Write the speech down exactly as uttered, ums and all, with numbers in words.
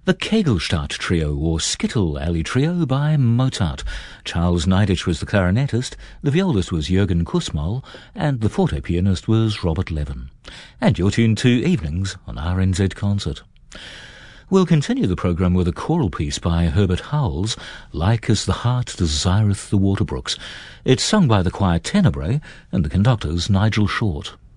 The Kegelstadt Trio, or Skittle Alley Trio by Mozart. Charles Neidich was the clarinetist, the violist was Jürgen Kussmaul, and the forte pianist was Robert Levin. And you're tuned to Evenings on R N Z Concert. We'll continue the programme with a choral piece by Herbert Howells, Like as the Heart Desireth the Waterbrooks. It's sung by the choir Tenebrae and the conductor's Nigel Short.